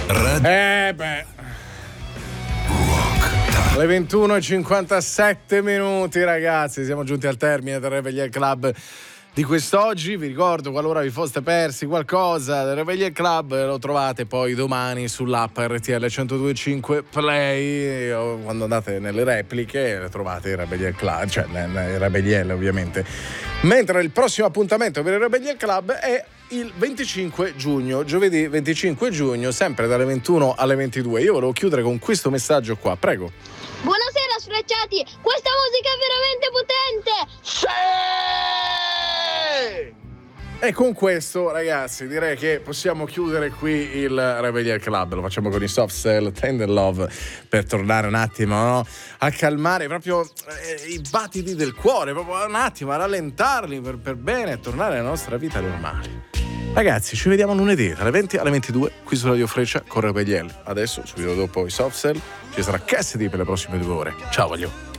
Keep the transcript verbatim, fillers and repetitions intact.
Red... Eh beh. Alle ventuno e cinquantasette minuti, ragazzi, siamo giunti al termine del Reveglier Club di quest'oggi. Vi ricordo, qualora vi foste persi qualcosa del Reveglier Club, lo trovate poi domani sull'app R T L centodue e cinque Play, o quando andate nelle repliche trovate il Reveglier Club, cioè il Reveglier ovviamente. Mentre il prossimo appuntamento per il Reveglier Club è il venticinque giugno, giovedì venticinque giugno, sempre dalle ventuno alle ventidue. Io volevo chiudere con questo messaggio qua, prego. Buonasera sfrecciati, questa musica è veramente potente! Sì! E con questo, ragazzi, direi che possiamo chiudere qui il Reveglier Club. Lo facciamo con i Soft Cell, Tender Love, per tornare un attimo, no? A calmare proprio eh, i battiti del cuore, proprio un attimo a rallentarli per, per bene e tornare alla nostra vita normale. Ragazzi, ci vediamo lunedì dalle venti alle ventidue qui su Radio Freccia con Reveglier. Adesso, subito dopo i Soft Cell, ci sarà Cassidy per le prossime due ore. Ciao, voglio.